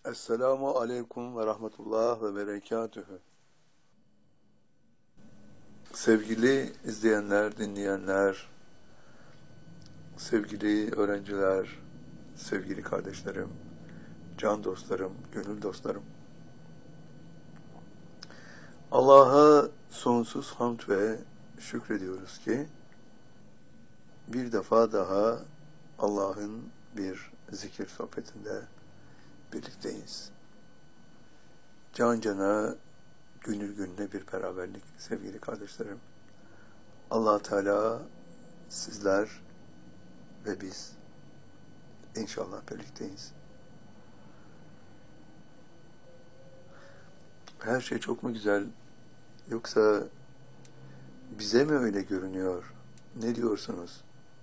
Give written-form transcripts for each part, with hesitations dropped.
Esselamu aleyküm ve rahmetullah ve berekatühü. Sevgili izleyenler, dinleyenler, sevgili öğrenciler, sevgili kardeşlerim, can dostlarım, gönül dostlarım. Allah'a sonsuz hamd ve şükrediyoruz ki bir defa daha Allah'ın bir zikir sohbetinde birlikteyiz. Can cana, gönül gönüle bir beraberlik sevgili kardeşlerim. Allah Teala sizler ve biz inşallah birlikteyiz. Her şey çok mu güzel, yoksa bize mi öyle görünüyor? Ne diyorsunuz?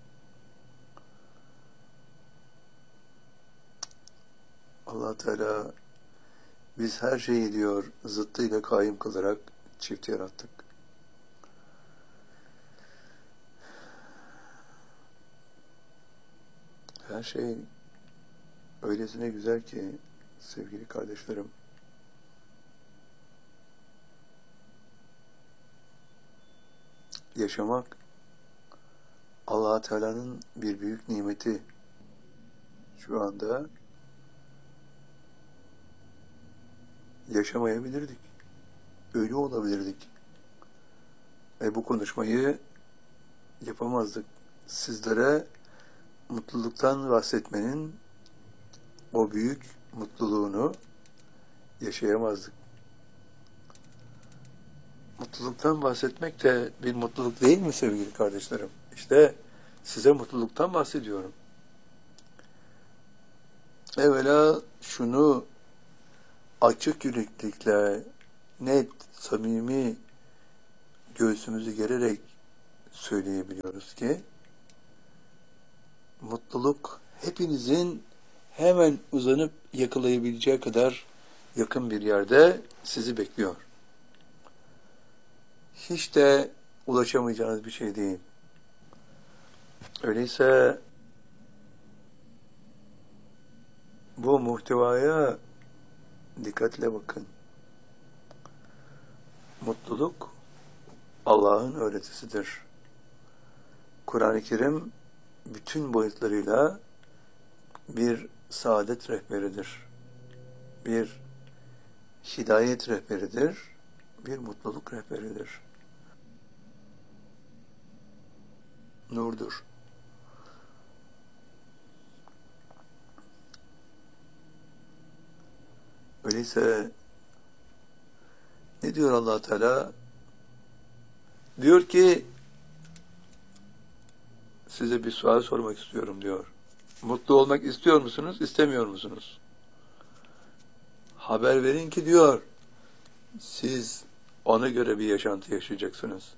Allah Teala biz her şeyi diyor zıttıyla kaim kılarak çift yarattık. Her şey öylesine güzel ki sevgili kardeşlerim. Yaşamak Allah Teala'nın bir büyük nimeti. Şu anda yaşamayabilirdik. Ölü olabilirdik. Bu konuşmayı yapamazdık. Sizlere mutluluktan bahsetmenin o büyük mutluluğunu yaşayamazdık. Mutluluktan bahsetmek de bir mutluluk değil mi sevgili kardeşlerim? İşte size mutluluktan bahsediyorum. Evvela şunu açık yüreklilikle, net, samimi göğsümüzü gererek söyleyebiliyoruz ki mutluluk hepinizin hemen uzanıp yakalayabileceği kadar yakın bir yerde sizi bekliyor. Hiç de ulaşamayacağınız bir şey değil. Öyleyse bu muhtevaya dikkatle bakın. Mutluluk Allah'ın öğretisidir. Kur'an-ı Kerim bütün boyutlarıyla bir saadet rehberidir. Bir hidayet rehberidir. Bir mutluluk rehberidir. Nurdur. Öyleyse ne diyor Allah Teala? Diyor ki size bir sual sormak istiyorum diyor. Mutlu olmak istiyor musunuz, istemiyor musunuz? Haber verin ki diyor, siz ona göre bir yaşantı yaşayacaksınız.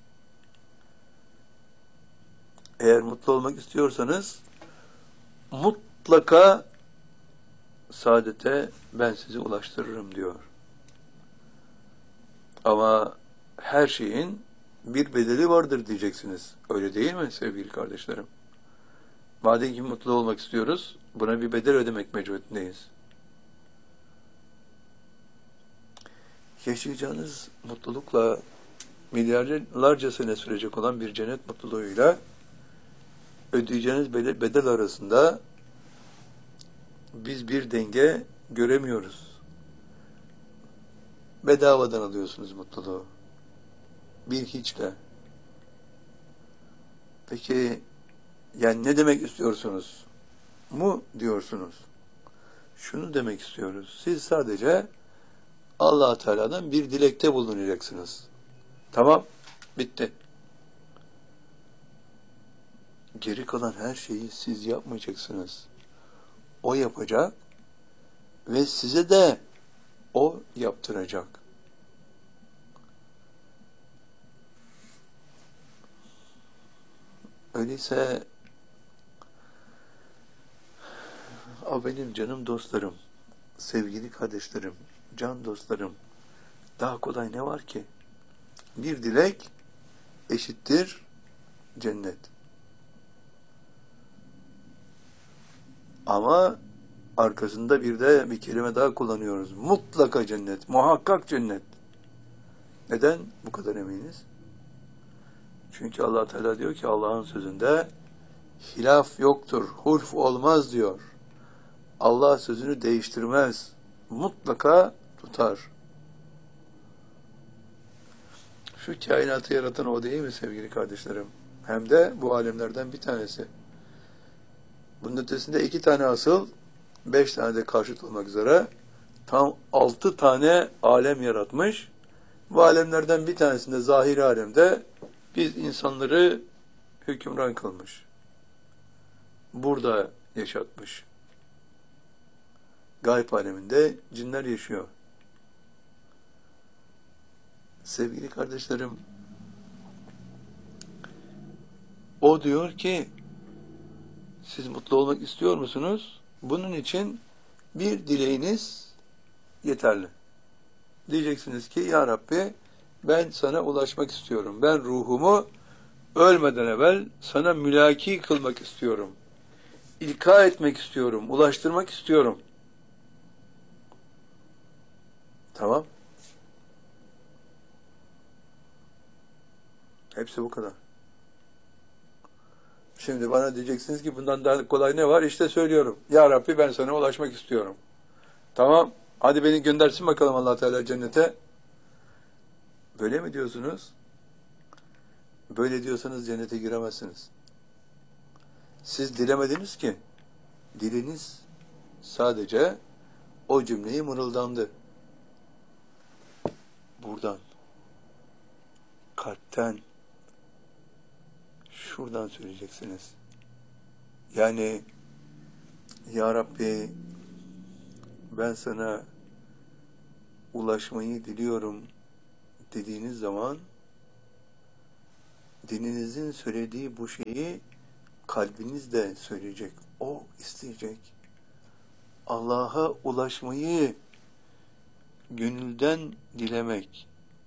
Eğer mutlu olmak istiyorsanız mutlaka saadete ben sizi ulaştırırım diyor. Ama her şeyin bir bedeli vardır diyeceksiniz. Öyle değil mi sevgili kardeşlerim? Madem ki mutlu olmak istiyoruz, buna bir bedel ödemek mecburiyetindeyiz. Yaşayacağınız mutlulukla milyarlarca sene sürecek olan bir cennet mutluluğuyla ödeyeceğiniz bedel arasında biz bir denge göremiyoruz. Bedavadan alıyorsunuz mutluluğu. Bir hiçle. Peki yani ne demek istiyorsunuz? Mu diyorsunuz? Şunu demek istiyoruz. Siz sadece Allah Teala'dan bir dilekte bulunacaksınız. Tamam, bitti. Geri kalan her şeyi siz yapmayacaksınız. O yapacak ve size de o yaptıracak. Öyleyse benim canım dostlarım, sevgili kardeşlerim, can dostlarım, daha kolay ne var ki? Bir dilek eşittir cennet. Ama Arkasında bir kelime daha kullanıyoruz. Mutlaka cennet, muhakkak cennet. Neden bu kadar eminiz? Çünkü Allah Teala diyor ki Allah'ın sözünde hilaf yoktur, hulf olmaz diyor. Allah sözünü değiştirmez. Mutlaka tutar. Şu kainatı yaratan o değil mi sevgili kardeşlerim? Hem de bu alemlerden bir tanesi. Bunun ötesinde 2 tane asıl, 5 tane de karşıt olmak üzere tam 6 tane alem yaratmış. Bu alemlerden bir tanesinde zahiri alemde biz insanları hükümran kılmış. Burada yaşatmış. Gayb aleminde cinler yaşıyor. Sevgili kardeşlerim, o diyor ki siz mutlu olmak istiyor musunuz? Bunun için bir dileğiniz yeterli. Diyeceksiniz ki ya Rabbi ben sana ulaşmak istiyorum. Ben ruhumu ölmeden evvel sana mülaki kılmak istiyorum. İlka etmek istiyorum. Ulaştırmak istiyorum. Tamam. Hepsi bu kadar. Şimdi bana diyeceksiniz ki bundan daha kolay ne var? İşte söylüyorum. Ya Rabbi ben sana ulaşmak istiyorum. Tamam. Hadi beni göndersin bakalım Allah Teala cennete. Böyle mi diyorsunuz? Böyle diyorsanız cennete giremezsiniz. Siz dilemediniz ki. Diliniz sadece o cümleyi mırıldandı. Buradan, kalpten, şuradan söyleyeceksiniz. Yani ya Rabbi ben sana ulaşmayı diliyorum dediğiniz zaman dilinizin söylediği bu şeyi kalbiniz de söyleyecek. O isteyecek. Allah'a ulaşmayı gönülden dilemek.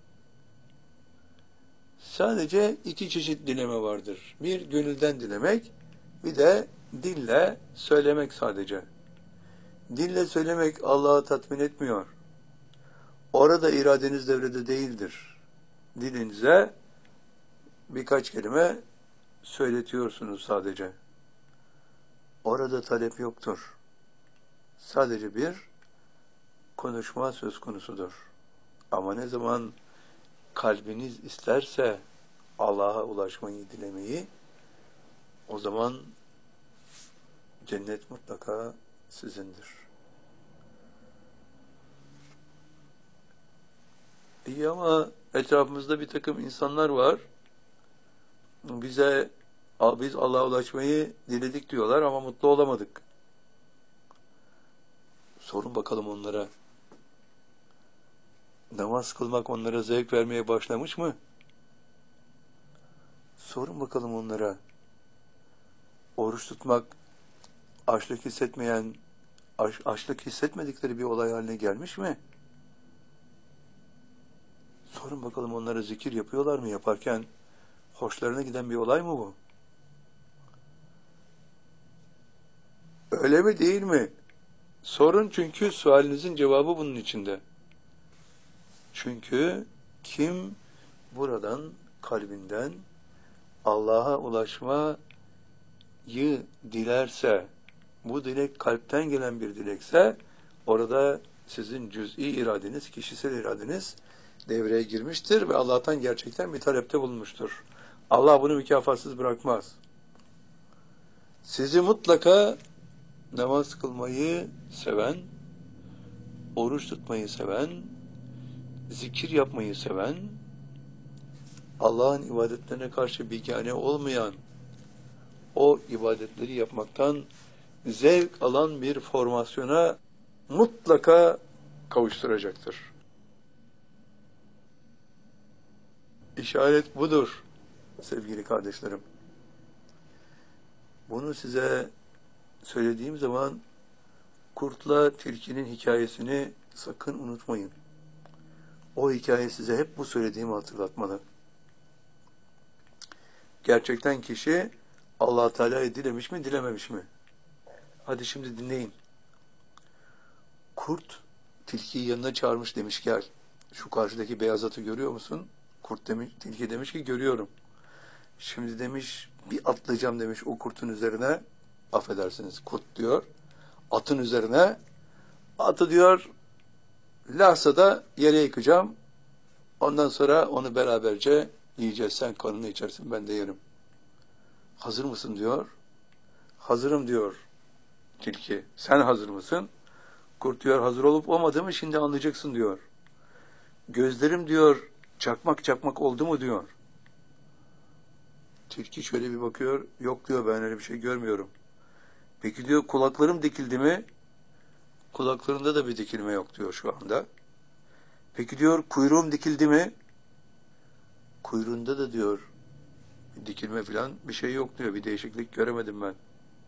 Sadece 2 çeşit dileme vardır. Bir gönülden dilemek, bir de dille söylemek sadece. Dille söylemek Allah'ı tatmin etmiyor. Orada iradeniz devrede değildir. Dilinize birkaç kelime söyletiyorsunuz sadece. Orada talep yoktur. Sadece bir konuşma söz konusudur. Ama ne zaman kalbiniz isterse Allah'a ulaşmayı dilemeyi, o zaman cennet mutlaka sizindir. İyi ama etrafımızda bir takım insanlar var. Biz Allah'a ulaşmayı diledik diyorlar ama mutlu olamadık. Sorun bakalım onlara. Namaz kılmak onlara zevk vermeye başlamış mı? Sorun bakalım onlara. Oruç tutmak açlık hissetmedikleri bir olay haline gelmiş mi? Sorun bakalım onlara zikir yapıyorlar mı? Yaparken hoşlarına giden bir olay mı bu? Öyle mi değil mi? Sorun çünkü sualinizin cevabı bunun içinde. Çünkü kim buradan kalbinden Allah'a ulaşmayı dilerse, bu dilek kalpten gelen bir dilekse, orada sizin cüz'i iradeniz, kişisel iradeniz devreye girmiştir ve Allah'tan gerçekten bir talepte bulunmuştur. Allah bunu mükafatsız bırakmaz. Sizi mutlaka namaz kılmayı seven, oruç tutmayı seven, zikir yapmayı seven, Allah'ın ibadetlerine karşı bigane olmayan, o ibadetleri yapmaktan zevk alan bir formasyona mutlaka kavuşturacaktır. İşaret budur sevgili kardeşlerim. Bunu size söylediğim zaman kurtla tilkinin hikayesini sakın unutmayın. O hikaye size hep bu söylediğimi hatırlatmalı. Gerçekten kişi Allah Teala'yı dilemiş mi, dilememiş mi? Hadi şimdi dinleyin. Kurt tilkiyi yanına çağırmış, demiş gel. Şu karşıdaki beyaz atı görüyor musun? Kurt demiş, tilki demiş ki görüyorum. Şimdi demiş bir atlayacağım demiş o kurtun üzerine. Affedersiniz kurt diyor. Atın üzerine. Atı diyor Lahsa'da yere yıkacağım. Ondan sonra onu beraberce yiyeceğiz. Sen kanını içersin, ben de yerim. Hazır mısın diyor. Hazırım diyor tilki. Sen hazır mısın? Kurt diyor hazır olup olmadığımı şimdi anlayacaksın diyor. Gözlerim diyor çakmak çakmak oldu mu diyor. Tilki şöyle bir bakıyor. Yok diyor, ben öyle bir şey görmüyorum. Peki diyor kulaklarım dikildi mi? Kulaklarında da bir dikilme yok diyor şu anda. Peki diyor kuyruğum dikildi mi? Kuyruğunda da diyor bir dikilme falan bir şey yok diyor. Bir değişiklik göremedim ben.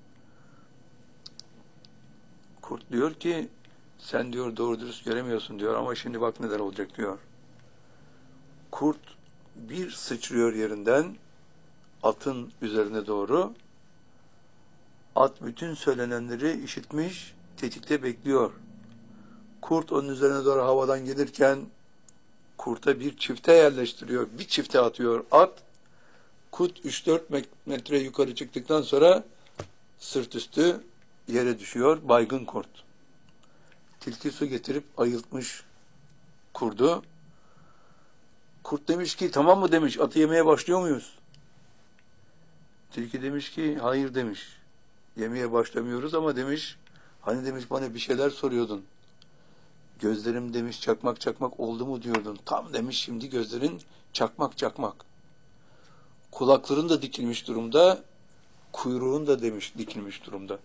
Kurt diyor ki sen diyor doğru dürüst göremiyorsun diyor ama şimdi bak neler olacak diyor. Kurt bir sıçrıyor yerinden atın üzerine doğru. At bütün söylenenleri işitmiş, tetikte bekliyor. Kurt onun üzerine doğru havadan gelirken kurta bir çifte yerleştiriyor. Bir çifte atıyor at. Kurt 3-4 metre yukarı çıktıktan sonra sırt üstü yere düşüyor. Baygın kurt. Tilki su getirip ayıltmış kurdu. Kurt demiş ki tamam mı demiş, atı yemeye başlıyor muyuz? Tilki demiş ki hayır demiş. Yemeye başlamıyoruz ama demiş hani demiş bana bir şeyler soruyordun. Gözlerim demiş çakmak çakmak oldu mu diyordun. Tam demiş şimdi gözlerin çakmak çakmak. Kulakların da dikilmiş durumda. Kuyruğun da demiş dikilmiş durumda.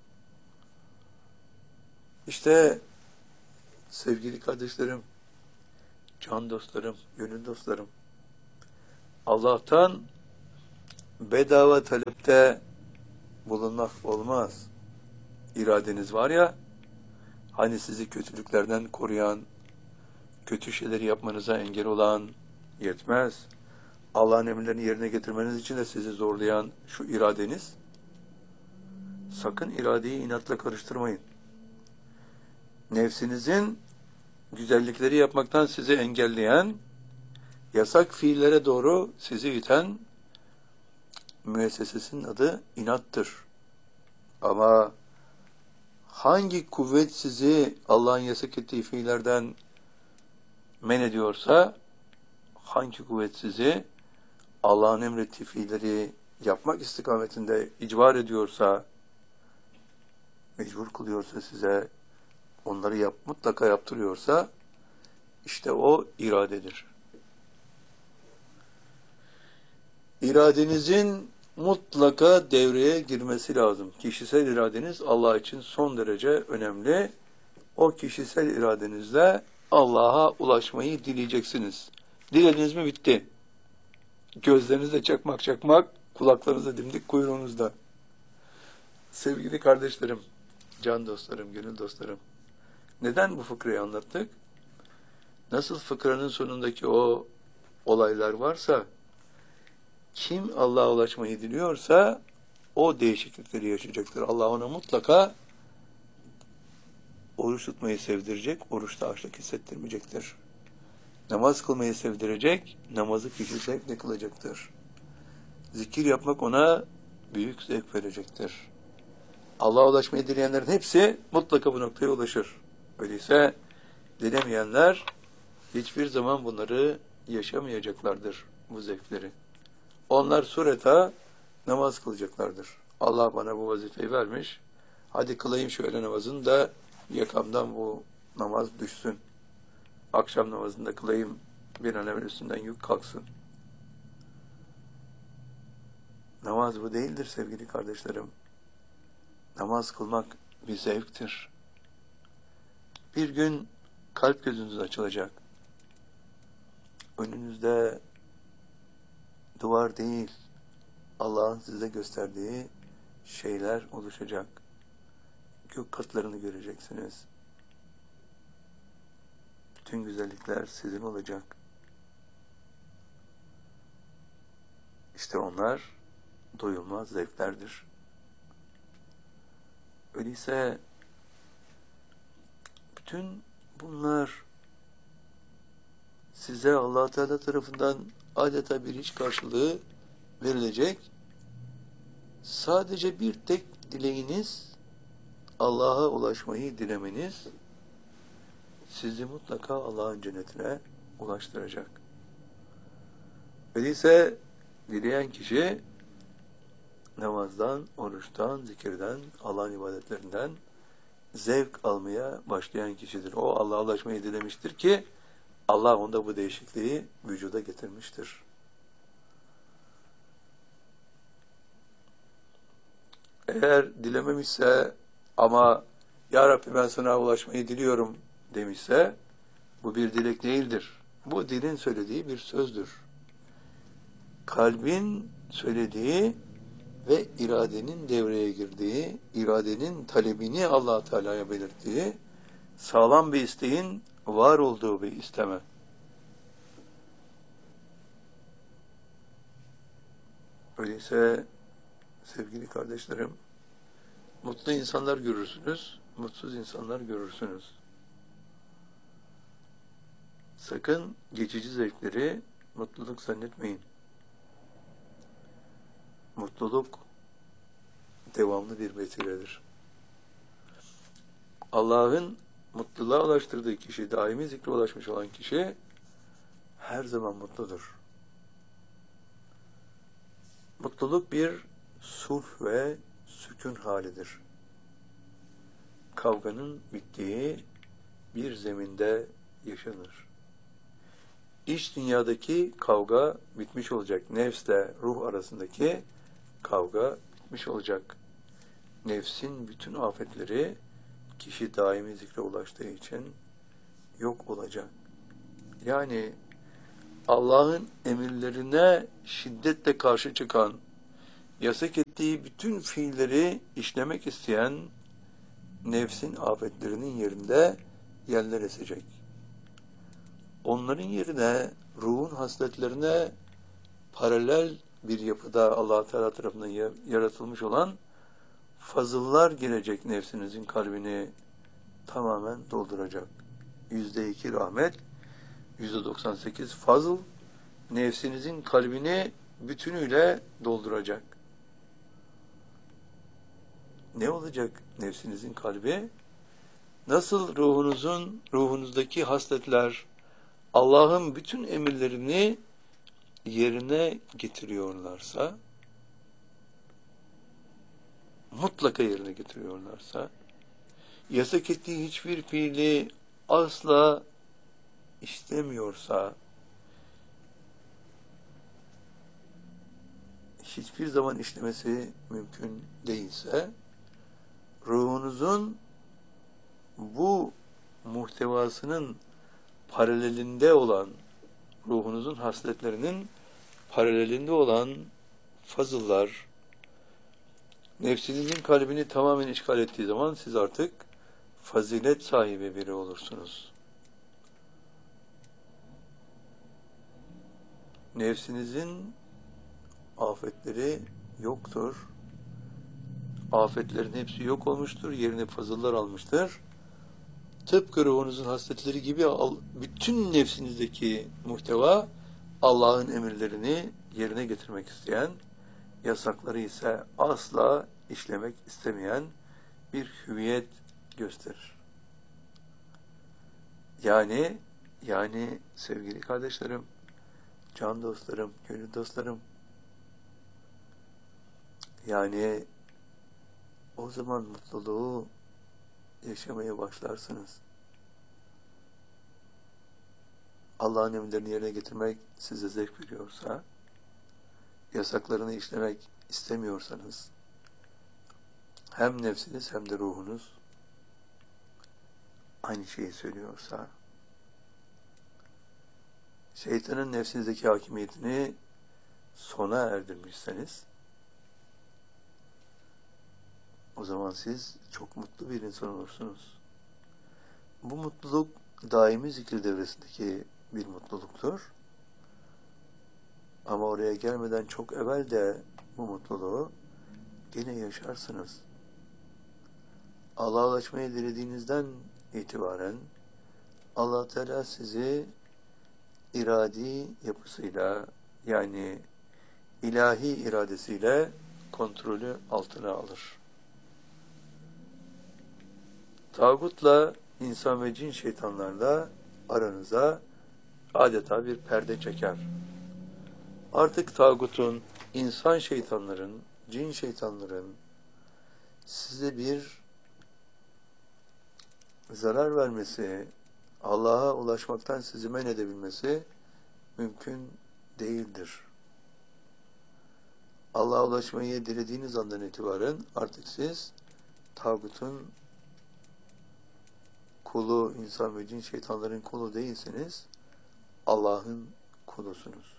İşte sevgili kardeşlerim, can dostlarım, gönül dostlarım. Allah'tan bedava talepte bulunmak olmaz. İradeniz var ya, hani sizi kötülüklerden koruyan, kötü şeyleri yapmanıza engel olan yetmez. Allah'ın emirlerini yerine getirmeniz için de sizi zorlayan şu iradeniz, sakın iradeyi inatla karıştırmayın. Nefsinizin güzellikleri yapmaktan sizi engelleyen, yasak fiillere doğru sizi iten müessesesinin adı inattır. Ama hangi kuvvet sizi Allah'ın yasak ettiği fiillerden men ediyorsa, hangi kuvvet sizi Allah'ın emrettiği fiilleri yapmak istikametinde icbar ediyorsa, mecbur kılıyorsa size, onları mutlaka yaptırıyorsa, işte o iradedir. İradenizin mutlaka devreye girmesi lazım. Kişisel iradeniz Allah için son derece önemli. O kişisel iradenizle Allah'a ulaşmayı dileyeceksiniz. Dilediniz mi bitti. Gözlerinizde çakmak çakmak, kulaklarınızda dimdik, kuyruğunuzda. Sevgili kardeşlerim, can dostlarım, gönül dostlarım. Neden bu fıkrayı anlattık? Nasıl fıkranın sonundaki o olaylar varsa, kim Allah'a ulaşmayı diliyorsa o değişiklikleri yaşayacaktır. Allah ona mutlaka oruç tutmayı sevdirecek, oruçta açlık hissettirmeyecektir. Namaz kılmayı sevdirecek, namazı kişi zevkle kılacaktır. Zikir yapmak ona büyük zevk verecektir. Allah'a ulaşmayı dileyenlerin hepsi mutlaka bu noktaya ulaşır. Öyleyse dilemeyenler hiçbir zaman bunları yaşamayacaklardır, bu zevkleri. Onlar sureta namaz kılacaklardır. Allah bana bu vazifeyi vermiş. Hadi kılayım şöyle namazını da yakamdan bu namaz düşsün. Akşam namazında kılayım, bir an evvel üstünden yük kalksın. Namaz bu değildir sevgili kardeşlerim. Namaz kılmak bir zevktir. Bir gün kalp gözünüz açılacak. Önünüzde duvar değil, Allah'ın size gösterdiği şeyler oluşacak. Gök katlarını göreceksiniz. Bütün güzellikler sizin olacak. İşte onlar doyulmaz zevklerdir. Öyleyse bütün bütün bunlar size Allah Teala tarafından adeta bir hiç karşılığı verilecek. Sadece bir tek dileğiniz Allah'a ulaşmayı dilemeniz sizi mutlaka Allah'ın cennetine ulaştıracak. Öyleyse dileyen kişi namazdan, oruçtan, zikirden, Allah'ın ibadetlerinden zevk almaya başlayan kişidir. O Allah'a ulaşmayı dilemiştir ki Allah onda bu değişikliği vücuda getirmiştir. Eğer dilememişse ama Ya Rabbi ben sana ulaşmayı diliyorum demişse bu bir dilek değildir. Bu dilin söylediği bir sözdür. Kalbin söylediği ve iradenin devreye girdiği, iradenin talebini Allah Teala'ya belirttiği, sağlam bir isteğin var olduğu bir isteme. Öyleyse sevgili kardeşlerim, mutlu insanlar görürsünüz, mutsuz insanlar görürsünüz. Sakın geçici zevkleri mutluluk zannetmeyin. Mutluluk devamlı bir vesiledir. Allah'ın mutluluğa ulaştırdığı kişi, daimi zikre ulaşmış olan kişi her zaman mutludur. Mutluluk bir sulh ve sükun halidir. Kavganın bittiği bir zeminde yaşanır. İç dünyadaki kavga bitmiş olacak. Nefsle ruh arasındaki kavga bitmiş olacak. Nefsin bütün afetleri kişi daimi zikre ulaştığı için yok olacak. Yani Allah'ın emirlerine şiddetle karşı çıkan, yasak ettiği bütün fiilleri işlemek isteyen nefsin afetlerinin yerinde yerler esecek. Onların yerine ruhun hasletlerine paralel bir yapıda Allah Teala tarafından yaratılmış olan fazıllar girecek, nefsinizin kalbini tamamen dolduracak. %2 rahmet, %98 fazıl nefsinizin kalbini bütünüyle dolduracak. Ne olacak nefsinizin kalbi? Nasıl ruhunuzdaki hasletler Allah'ın bütün emirlerini yerine getiriyorlarsa, mutlaka yerine getiriyorlarsa, yasak ettiği hiçbir fiili asla istemiyorsa, hiçbir zaman işlemesi mümkün değilse, ruhunuzun bu muhtevasının paralelinde olan, ruhunuzun hasletlerinin paralelinde olan fazıllar, nefsinizin kalbini tamamen işgal ettiği zaman siz artık fazilet sahibi biri olursunuz. Nefsinizin afetleri yoktur. Afetlerin hepsi yok olmuştur. Yerine fazıllar almıştır. Tıpkı ruhunuzun hasletleri gibi bütün nefsinizdeki muhteva Allah'ın emirlerini yerine getirmek isteyen, yasakları ise asla işlemek istemeyen bir hüviyet gösterir. Yani sevgili kardeşlerim, can dostlarım, gönül dostlarım, yani o zaman mutluluğu yaşamaya başlarsınız. Allah'ın emirlerini yerine getirmek size zevk veriyorsa, yasaklarını işlemek istemiyorsanız, hem nefsiniz hem de ruhunuz aynı şeyi söylüyorsa, şeytanın nefsinizdeki hakimiyetini sona erdirmişseniz, o zaman siz çok mutlu bir insan olursunuz. Bu mutluluk daimi zikir devresindeki bir mutluluktur. Ama oraya gelmeden çok evvel de bu mutluluğu gene yaşarsınız. Allah'a ulaşmayı dilediğinizden itibaren Allah Teala sizi iradi yapısıyla, yani ilahi iradesiyle kontrolü altına alır. Tağutla insan ve cin şeytanlarla aranıza adeta bir perde çeker. Artık tağutun, insan şeytanların, cin şeytanların size bir zarar vermesi, Allah'a ulaşmaktan sizi men edebilmesi mümkün değildir. Allah'a ulaşmayı dilediğiniz andan itibaren artık siz tağutun kulu, insan ve cin şeytanların kulu değilsiniz, Allah'ın kulusunuz.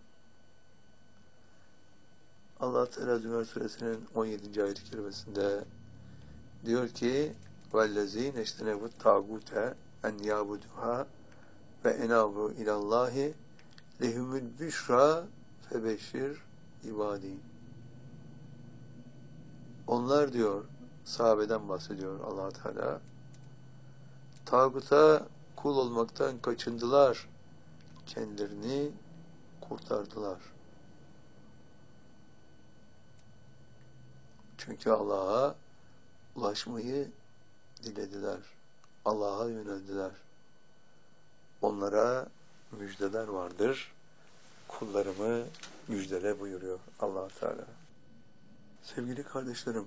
Allah Teala Zümer Suresinin 17. ayet-i kerimesinde diyor ki وَالَّذ۪ينَ اَجْتَنَبُوا الطَّاغُوتَ اَنْ يَعْبُدُوهَا وَاَنَابُوا اِلَى اللّٰهِ لَهُمُ الْبُشْرَى فَبَشِّرْ ibadi. Onlar diyor, sahabeden bahsediyor Allah Teala, tağuta kul olmaktan kaçındılar, kendilerini kurtardılar. Çünkü Allah'a ulaşmayı dilediler. Allah'a yöneldiler. Onlara müjdeler vardır. Kullarımı müjdele buyuruyor Allah Teala. Sevgili kardeşlerim,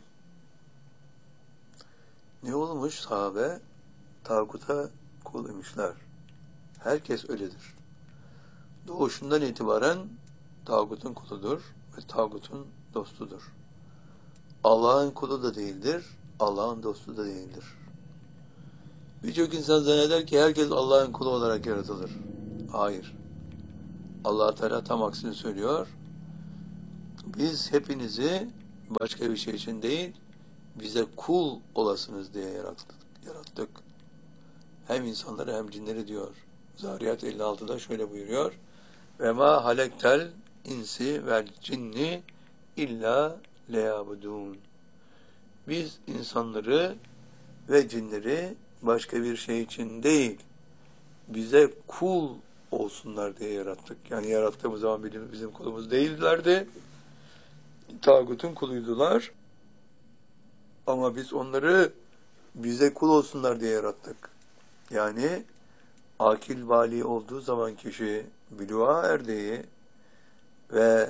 ne olmuş sahabe? Tağuta kul imişler. Herkes öyledir. Doğuşundan itibaren tağutun kuludur ve tağutun dostudur. Allah'ın kulu da değildir, Allah'ın dostu da değildir. Birçok insan zanneder ki herkes Allah'ın kulu olarak yaratılır. Hayır. Allah Teala tam aksini söylüyor. Biz hepinizi başka bir şey için değil, bize kul olasınız diye yarattık. Hem insanları hem cinleri diyor. Zariyat 56'da şöyle buyuruyor. Ve ma halektel insi vel cinni illa leyabudun. Biz insanları ve cinleri başka bir şey için değil, bize kul olsunlar diye yarattık. Yani yarattığımız zaman bizim kulumuz değillerdi. Tağutun kuluydular. Ama biz onları bize kul olsunlar diye yarattık. Yani akil vali olduğu zaman kişi buluğa erdiği ve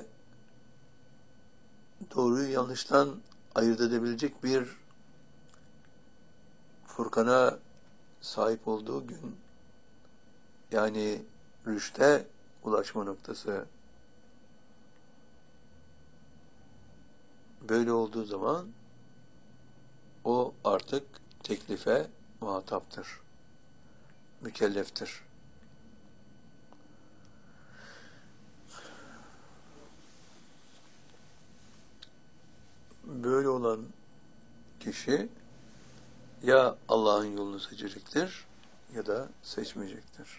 doğruyu yanlıştan ayırt edebilecek bir Furkan'a sahip olduğu gün, yani rüşte ulaşma noktası, böyle olduğu zaman o artık teklife muhataptır, mükelleftir. Böyle olan kişi ya Allah'ın yolunu seçecektir ya da seçmeyecektir.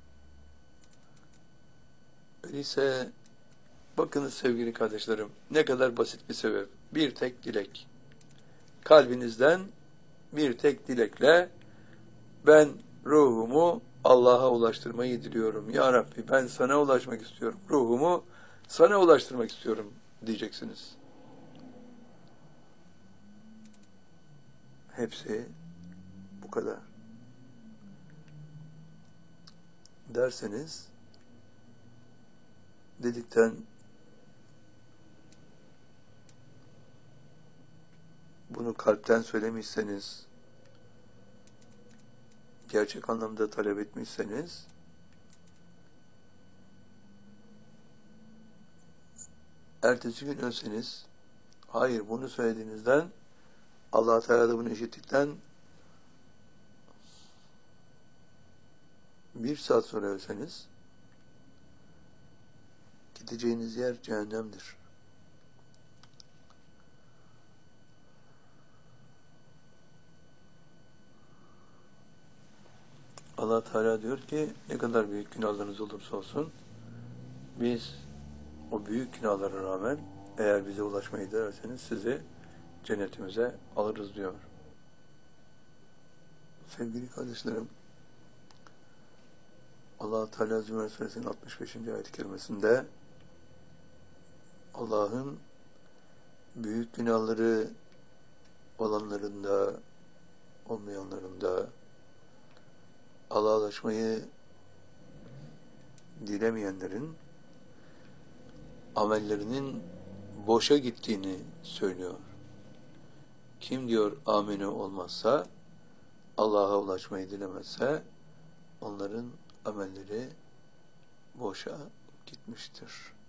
Öyleyse bakınız sevgili kardeşlerim, ne kadar basit bir sebep. Bir tek dilek. Kalbinizden bir tek dilekle ben ruhumu Allah'a ulaştırmayı diliyorum. Ya Rabbi, ben sana ulaşmak istiyorum. Ruhumu sana ulaştırmak istiyorum diyeceksiniz. Hepsi bu kadar. Derseniz, dedikten bunu kalpten söylemişseniz, gerçek anlamda talep etmişseniz, ertesi gün ölseniz, hayır bunu söylediğinizden, Allah Teala da bunu işittikten 1 saat sonra ölseniz, gideceğiniz yer cehennemdir. Allah Teala diyor ki, ne kadar büyük günahlarınız olursa olsun, biz o büyük günahlara rağmen eğer bize ulaşmayı dilerseniz sizi cennetimize alırız diyor. Sevgili kardeşlerim, Allah Teala Zümer Suresinin 65. ayet-i kerimesinde Allah'ın büyük günahları olanlarında, olmayanlarında Allah'laşmayı dilemeyenlerin amellerinin boşa gittiğini söylüyor. Kim diyor amine olmazsa, Allah'a ulaşmayı dilemezse onların amelleri boşa gitmiştir.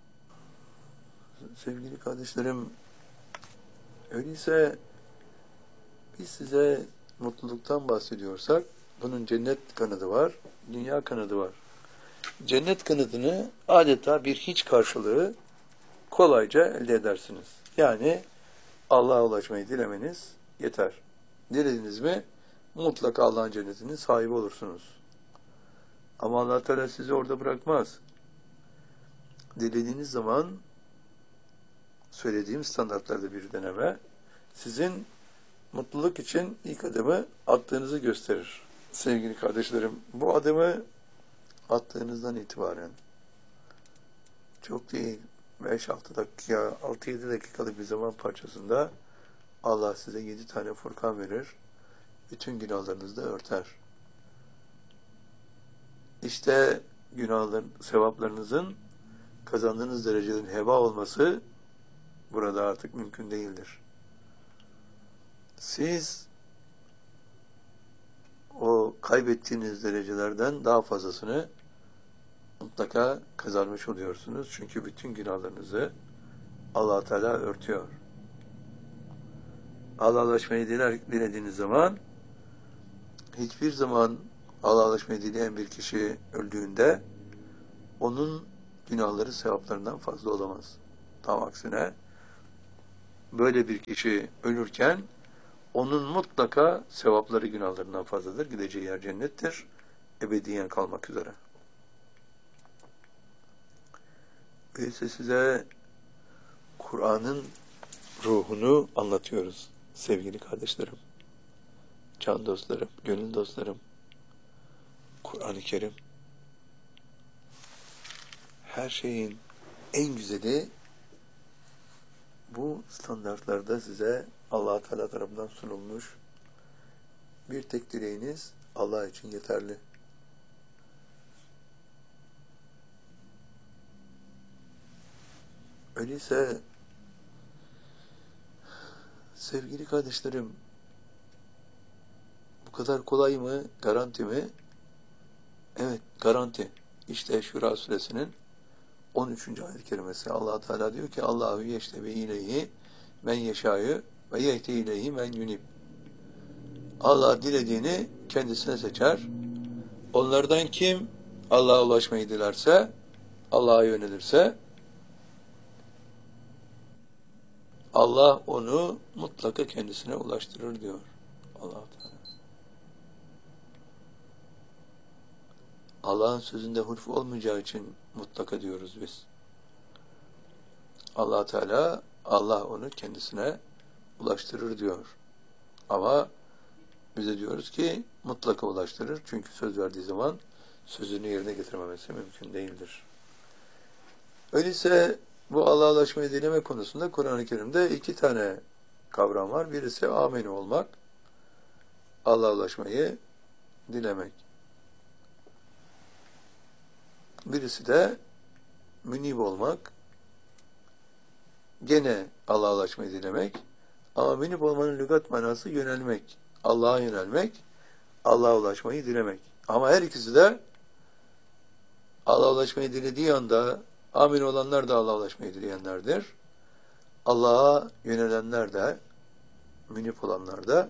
Sevgili kardeşlerim, öyleyse biz size mutluluktan bahsediyorsak bunun cennet kanadı var, dünya kanadı var. Cennet kanadını adeta bir hiç karşılığı kolayca elde edersiniz. Yani Allah'a ulaşmayı dilemeniz yeter. Dilediniz mi mutlaka Allah'ın cennetinin sahibi olursunuz. Ama Allah Teala sizi orada bırakmaz. Dilediğiniz zaman söylediğim standartlarda bir deneme sizin mutluluk için ilk adımı attığınızı gösterir. Sevgili kardeşlerim, bu adımı attığınızdan itibaren çok değil 5-6 dakika, 6-7 dakikalık bir zaman parçasında Allah size 7 tane Furkan verir. Bütün günahlarınızı da örter. İşte günahların, sevaplarınızın kazandığınız derecelerin heba olması burada artık mümkün değildir. Siz o kaybettiğiniz derecelerden daha fazlasını mutlaka kazanmış oluyorsunuz. Çünkü bütün günahlarınızı Allah Teala örtüyor. Allah'laşmayı dilediğiniz zaman hiçbir zaman Allah'laşmayı dileyen bir kişi öldüğünde onun günahları sevaplarından fazla olamaz. Tam aksine böyle bir kişi ölürken onun mutlaka sevapları günahlarından fazladır. Gideceği yer cennettir. Ebediyen kalmak üzere. Öyleyse size Kur'an'ın ruhunu anlatıyoruz sevgili kardeşlerim, can dostlarım, gönül dostlarım. Kur'an-ı Kerim her şeyin en güzeli bu standartlarda size Allah Teala tarafından sunulmuş. Bir tek dileğiniz Allah için yeterli. Öyleyse sevgili kardeşlerim, bu kadar kolay mı? Garanti mi? Evet, garanti. İşte Şura suresinin 13. ayet-i kerimesi. Allah Teala diyor ki Allahu yeştebi ileyhi men yeşâ'yı ve yehdi ileyhi men yunib. Allah dilediğini kendisine seçer. Onlardan kim Allah'a ulaşmayı dilerse, Allah'a yönelirse Allah onu mutlaka kendisine ulaştırır diyor Allah Teala. Allah'ın sözünde hulf olmayacağı için mutlaka diyoruz biz. Allah Teala, Allah onu kendisine ulaştırır diyor. Ama bize diyoruz ki mutlaka ulaştırır. Çünkü söz verdiği zaman sözünü yerine getirmemesi mümkün değildir. Öyleyse bu Allah'a ulaşmayı dileme konusunda Kur'an-ı Kerim'de 2 tane kavram var. Birisi ameni olmak, Allah'a ulaşmayı dilemek. Birisi de münib olmak, gene Allah'a ulaşmayı dilemek. Ama münib olmanın lügat manası yönelmek, Allah'a yönelmek, Allah'a ulaşmayı dilemek. Ama her ikisi de Allah'a ulaşmayı dilediği anda amin olanlar da Allah'a ulaşmayı dileyenlerdir. Allah'a yönelenler de, münib olanlar da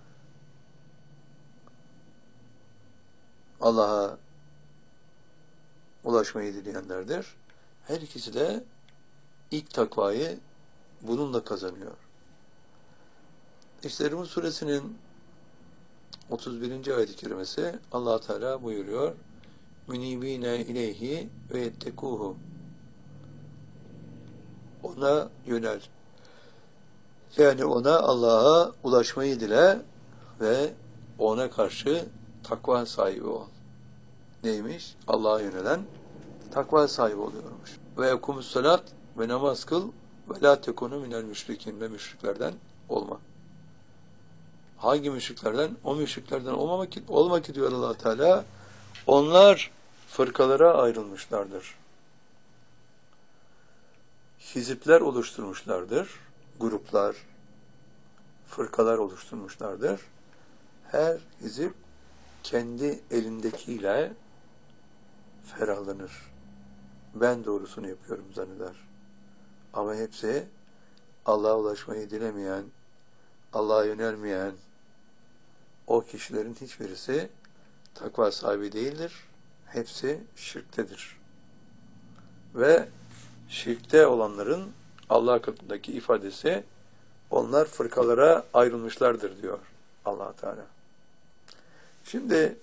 Allah'a ulaşmayı dileyenlerdir. Her ikisi de ilk takvayı bununla kazanıyor. İşte Rum suresinin 31. ayet-i kerimesi Allah Teala buyuruyor. Münibine ileyhi ve yettekuhu. Ona yönel. Yani ona Allah'a ulaşmayı dile ve ona karşı takva sahibi ol. Neymiş? Allah'a yönelen takva sahibi oluyormuş. Ve ekumus salat ve namaz kıl ve la tekunu minel müşrikin ve müşriklerden olma. Hangi müşriklerden? O müşriklerden olma ki diyor Allah Teala. Onlar fırkalara ayrılmışlardır. Hizipler oluşturmuşlardır. Gruplar, fırkalar oluşturmuşlardır. Her hizip kendi elindekiyle ferahlanır. Ben doğrusunu yapıyorum zanneder. Ama hepsi Allah'a ulaşmayı dilemeyen, Allah'a yönelmeyen o kişilerin hiçbirisi takva sahibi değildir. Hepsi şirktedir. Ve şirkte olanların Allah katındaki ifadesi onlar fırkalara ayrılmışlardır diyor Allah Teala. Şimdi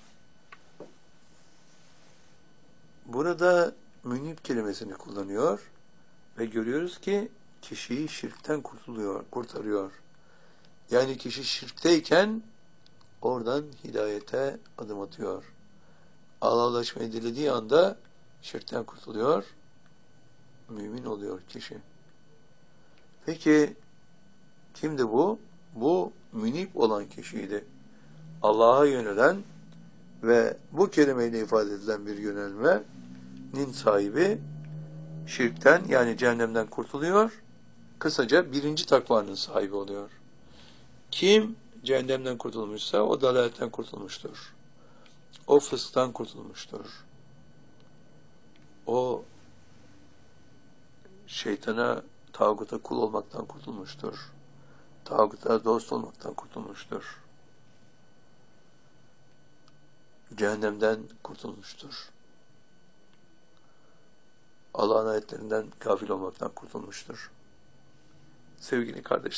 burada münib kelimesini kullanıyor ve görüyoruz ki kişiyi şirkten kurtarıyor. Yani kişi şirkteyken oradan hidayete adım atıyor. Allah'a ulaşmayı dilediği anda şirkten kurtuluyor, mümin oluyor kişi. Peki kimdi bu? Bu münib olan kişiydi. Allah'a yönelen ve bu kelimeyle ifade edilen bir yönelmenin sahibi şirkten yani cehennemden kurtuluyor. Kısaca birinci takvanın sahibi oluyor. Kim cehennemden kurtulmuşsa o dalaletten kurtulmuştur. O fısktan kurtulmuştur. O şeytana, tağuta kul olmaktan kurtulmuştur. Tağuta dost olmaktan kurtulmuştur. Cehennemden kurtulmuştur. Allah'ın ayetlerinden gafil olmaktan kurtulmuştur. Sevgili kardeşler,